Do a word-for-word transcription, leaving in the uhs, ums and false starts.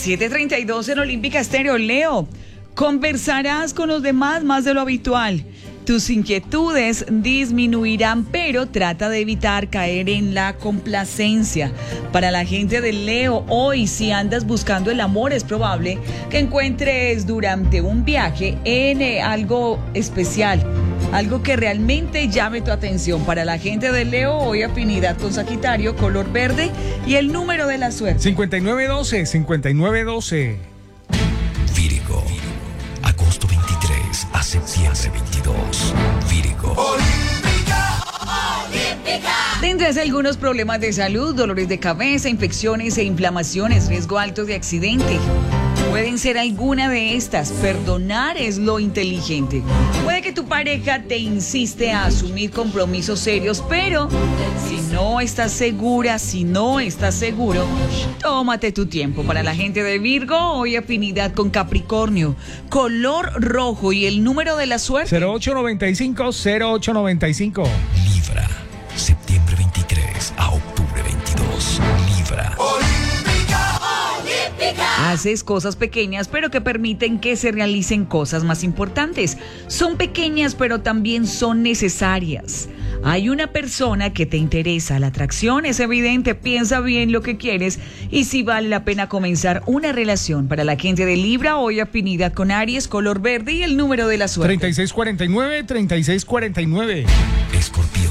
siete treinta y dos en Olímpica Estéreo. Leo, conversarás con los demás más de lo habitual. Tus inquietudes disminuirán, pero trata de evitar caer en la complacencia. Para la gente de Leo, hoy si andas buscando el amor, es probable que encuentres durante un viaje en eh, algo especial, algo que realmente llame tu atención. Para la gente de Leo, hoy afinidad con Sagitario, color verde y el número de la suerte. cincuenta y nueve doce, cincuenta y nueve doce. Virgo, agosto veintitrés a septiembre veintidós. Virgo. Olímpica, Olímpica. Tendrás algunos problemas de salud, dolores de cabeza, infecciones e inflamaciones, riesgo alto de accidente. Pueden ser alguna de estas. Perdonar es lo inteligente. Puede que tu pareja te insiste a asumir compromisos serios, pero si no estás segura, si no estás seguro, tómate tu tiempo. Para la gente de Virgo, hoy afinidad con Capricornio, color rojo y el número de la suerte. cero ocho noventa y cinco, cero ocho noventa y cinco. Libra, septiembre veintitrés a octubre veintidós. Libra. Olímpica, Olímpica. Haces cosas pequeñas, pero que permiten que se realicen cosas más importantes. Son pequeñas, pero también son necesarias. Hay una persona que te interesa, la atracción es evidente, piensa bien lo que quieres y si vale la pena comenzar una relación. Para la gente de Libra, hoy afinidad con Aries, color verde y el número de la suerte. treinta y seis cuarenta y nueve, treinta y seis cuarenta y nueve. Escorpión.